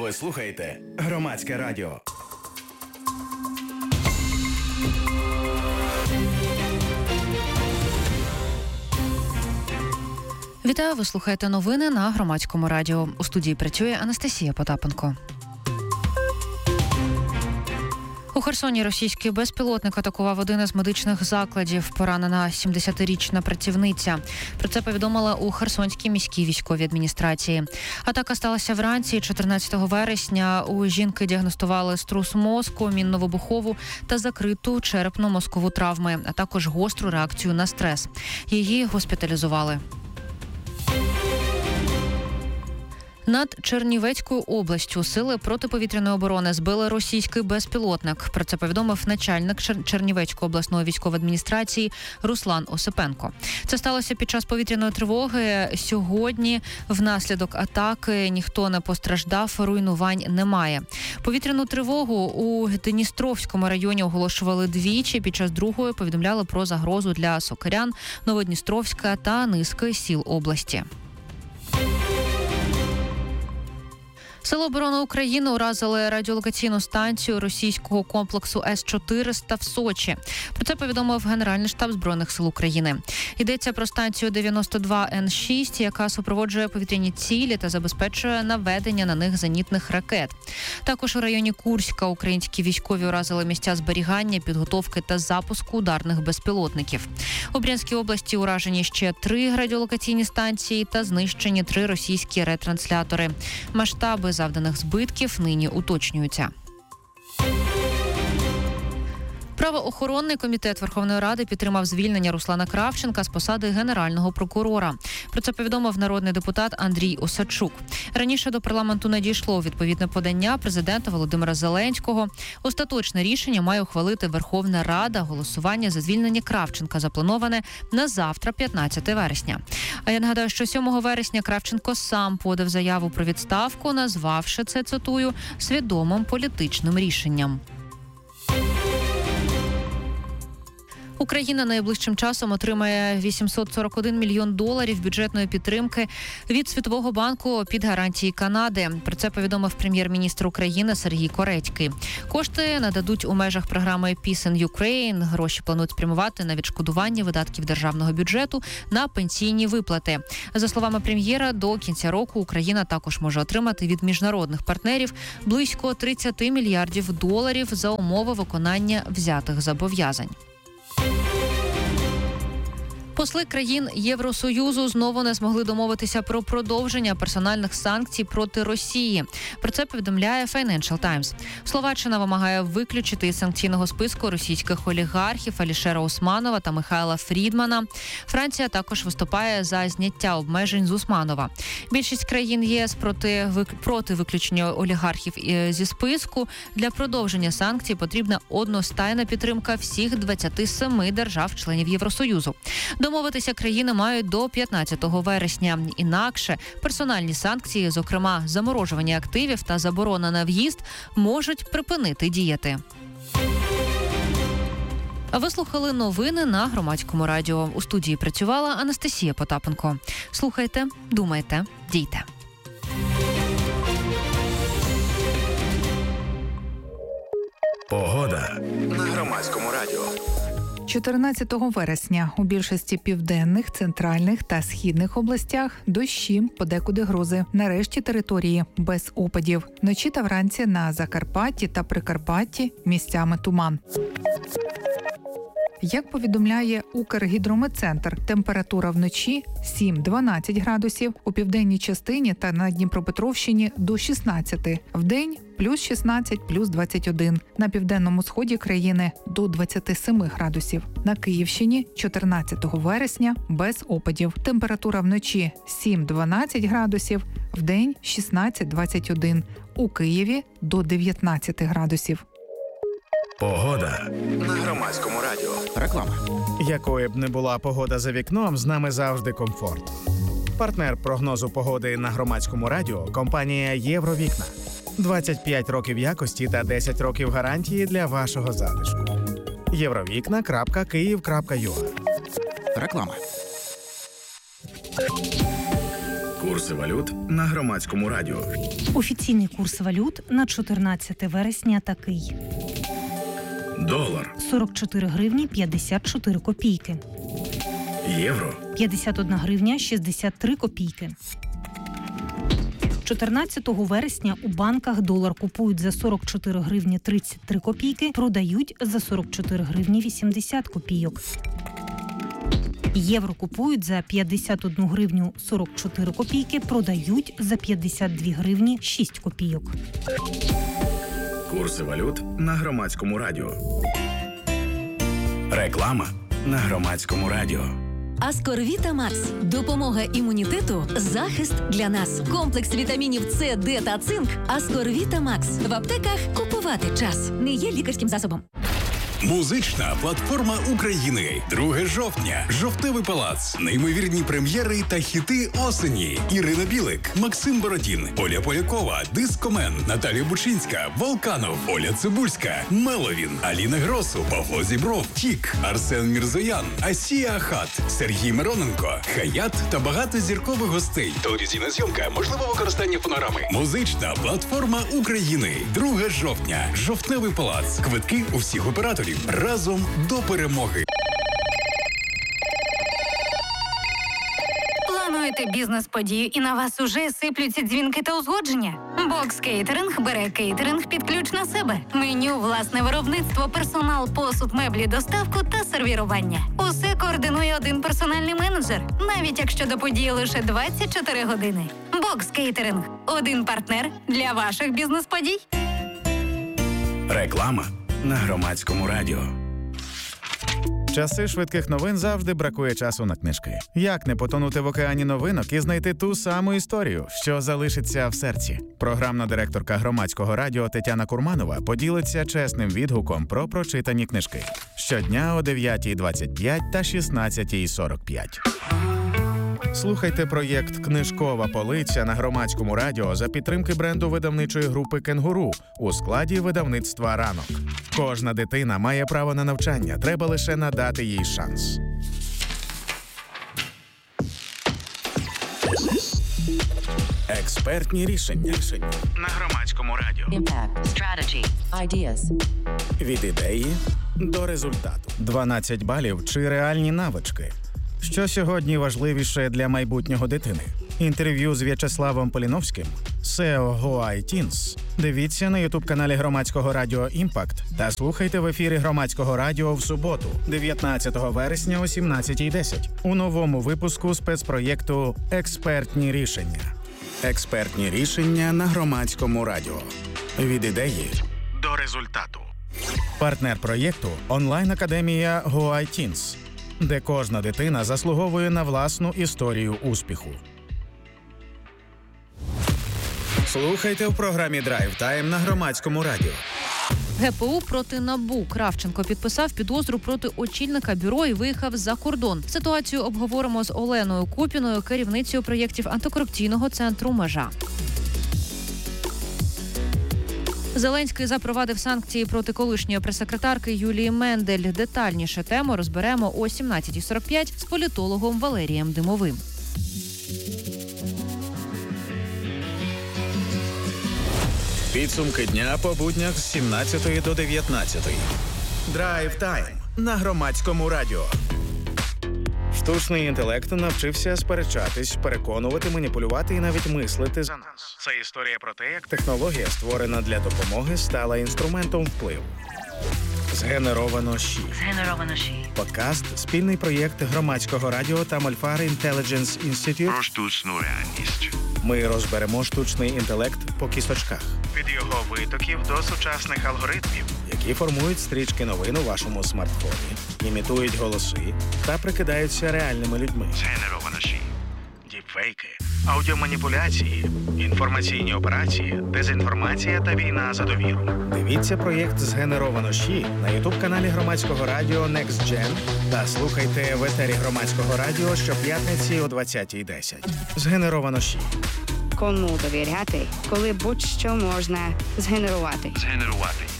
Ви слухаєте Громадське радіо. Вітаю, ви слухаєте новини на Громадському радіо. У студії працює Анастасія Потапенко. У Херсоні російський безпілотник атакував один із медичних закладів. Поранена 70-річна працівниця. Про це повідомила у Херсонській міській військовій адміністрації. Атака сталася вранці 14 вересня. У жінки діагностували струс мозку, мінно-вибухову та закриту черепно-мозкову травми, а також гостру реакцію на стрес. Її госпіталізували. Над Чернівецькою областю сили протиповітряної оборони збили російський безпілотник. Про це повідомив начальник Чернівецької обласної військової адміністрації Руслан Осипенко. Це сталося під час повітряної тривоги. Сьогодні внаслідок атаки ніхто не постраждав, руйнувань немає. Повітряну тривогу у Дністровському районі оголошували двічі. Під час другої повідомляли про загрозу для Сокирян, Новодністровська та низки сіл області. Сили оборони України уразили радіолокаційну станцію російського комплексу С-400 в Сочі. Про це повідомив Генеральний штаб Збройних сил України. Йдеться про станцію 92Н6, яка супроводжує повітряні цілі та забезпечує наведення на них зенітних ракет. Також у районі Курська українські військові уразили місця зберігання, підготовки та запуску ударних безпілотників. У Брянській області уражені ще 3 радіолокаційні станції та знищені 3 російські ретранслятори. Масштаби завданих збитків нині уточнюються. Правоохоронний комітет Верховної Ради підтримав звільнення Руслана Кравченка з посади Генерального прокурора. Про це повідомив народний депутат Андрій Осадчук. Раніше до парламенту надійшло відповідне подання президента Володимира Зеленського. Остаточне рішення має ухвалити Верховна Рада. Голосування за звільнення Кравченка заплановане на завтра, 15 вересня. А я нагадаю, що 7 вересня Кравченко сам подав заяву про відставку, назвавши це, цитую, свідомим політичним рішенням. Україна найближчим часом отримає $841 мільйон бюджетної підтримки від Світового банку під гарантії Канади. Про це повідомив прем'єр-міністр України Сергій Корецький. Кошти нададуть у межах програми Peace in Ukraine. Гроші планують спрямувати на відшкодування видатків державного бюджету на пенсійні виплати. За словами прем'єра, до кінця року Україна також може отримати від міжнародних партнерів близько $30 мільярдів за умови виконання взятих зобов'язань. Посли країн Євросоюзу знову не змогли домовитися про продовження персональних санкцій проти Росії. Про це повідомляє Financial Times. Словаччина вимагає виключити із санкційного списку російських олігархів Алішера Усманова та Михайла Фрідмана. Франція також виступає за зняття обмежень з Усманова. Більшість країн ЄС проти виключення олігархів зі списку. Для продовження санкцій потрібна одностайна підтримка всіх 27 держав-членів Євросоюзу. Домовитися країни мають до 15 вересня. Інакше персональні санкції, зокрема заморожування активів та заборона на в'їзд, можуть припинити діяти. Ви слухали новини на Громадському радіо. У студії працювала Анастасія Потапенко. Слухайте, думайте, дійте. Погода на Громадському радіо. 14 вересня у більшості південних, центральних та східних областях дощі, подекуди грози. На решті території без опадів. Вночі та вранці на Закарпатті та Прикарпатті місцями туман. Як повідомляє Укргідрометцентр, температура вночі 7-12 градусів, у південній частині та на Дніпропетровщині до 16, вдень плюс 16, плюс 21, на південному сході країни до 27 градусів. На Київщині 14 вересня без опадів. Температура вночі 7-12 градусів, вдень 16-21, у Києві до 19 градусів. Погода на Громадському радіо. Реклама. Якою б не була погода за вікном, з нами завжди комфорт. Партнер прогнозу погоди на Громадському радіо – компанія «Євровікна». 25 років якості та 10 років гарантії для вашого затишку. Євровікна.Київ.ua. Реклама. Курси валют на Громадському радіо. Офіційний курс валют на 14 вересня такий. Долар, 44 гривні 54 копійки. євро, 51 гривня 63 копійки. 14 вересня у банках долар купують за 44 гривні 33 копійки, продають за 44 гривні 80 копійок. Євро купують за 51 гривню 44 копійки, продають за 52 гривні 6 копійок. курси валют на Громадському радіо. Реклама на Громадському радіо. Аскорвіта Макс. Допомога імунітету, захист для нас. Комплекс вітамінів С, Д та цинк. Аскорвіта Макс. В аптеках купувати час. Не є лікарським засобом. Музична платформа України. 2 жовтня. Жовтневий палац. Неймовірні прем'єри та хіти осені. Ірина Білик, Максим Бородін, Оля Полякова, Дискомен, Наталія Бучинська, Волканов, Оля Цибульська, Меловін, Аліна Гросу, Павло Зібров, Тік, Арсен Мірзоян, Асія Ахат, Сергій Мироненко, Хаят та багато зіркових гостей. Телевізійна зйомка, можливе використання фонограми. Музична платформа України. 2 жовтня. Жовтневий палац. Квитки у всіх операторів. Разом до перемоги. Плануєте бізнес-подію і на вас уже сиплються дзвінки та узгодження? Бокс Кейтеринг бере кейтеринг під ключ на себе. Меню, власне виробництво, персонал, посуд, меблі, доставку та сервірування. Усе координує один персональний менеджер, навіть якщо до події лише 24 години. Бокс Кейтеринг – один партнер для ваших бізнес-подій. Реклама на Громадському радіо. Часи швидких новин завжди бракує часу на книжки. Як не потонути в океані новинок і знайти ту саму історію, що залишиться в серці? Програмна директорка Громадського радіо Тетяна Курманова поділиться чесним відгуком про прочитані книжки. Щодня о 9:25 та 16:45. Слухайте проєкт «Книжкова полиця» на Громадському радіо за підтримки бренду видавничої групи «Кенгуру» у складі видавництва «Ранок». Кожна дитина має право на навчання, треба лише надати їй шанс. Експертні рішення на Громадському радіо. Impact, strategy, ideas. Від ідеї до результату. 12 балів чи реальні навички? Що сьогодні важливіше для майбутнього дитини? Інтерв'ю з В'ячеславом Поліновським, SEO Go iTeens. Дивіться на ютуб-каналі Громадського радіо «Імпакт» та слухайте в ефірі Громадського радіо в суботу, 19 вересня о 17:10 у новому випуску спецпроєкту «Експертні рішення». Експертні рішення на Громадському радіо. Від ідеї до результату. Партнер проєкту – онлайн-академія Go iTeens, де кожна дитина заслуговує на власну історію успіху. Слухайте в програмі «Драйв Тайм» на Громадському радіо. ГПУ проти НАБУ. Кравченко підписав підозру проти очільника бюро і виїхав за кордон. Ситуацію обговоримо з Оленою Купіною, керівницею проєктів антикорупційного центру «Межа». Зеленський запровадив санкції проти колишньої прес-секретарки Юлії Мендель. Детальніше тему розберемо о 17:45 з політологом Валерієм Димовим. Підсумки дня по буднях з 17 до 19. Драйв Тайм на Громадському радіо. Штучний інтелект навчився сперечатись, переконувати, маніпулювати і навіть мислити за нас. Це історія про те, як технологія, створена для допомоги, стала інструментом впливу. Згенеровано ЩІ. Подкаст – спільний проєкт Громадського радіо та Мольфар Intelligence Institute. Про штучну реальність. Ми розберемо штучний інтелект по кісточках. Від його витоків до сучасних алгоритмів, які формують стрічки новин у вашому смартфоні, імітують голоси та прикидаються реальними людьми. Згенеровано ЩІ. Діпфейки, аудіоманіпуляції, інформаційні операції, дезінформація та війна за довіру. Дивіться проєкт «Згенеровано ЩІ» на ютуб-каналі Громадського радіо Next Gen та слухайте в етері Громадського радіо щоп'ятниці о 20:10. «Згенеровано ЩІ». Кому довіряти, коли будь-що можна згенерувати? Згенерувати.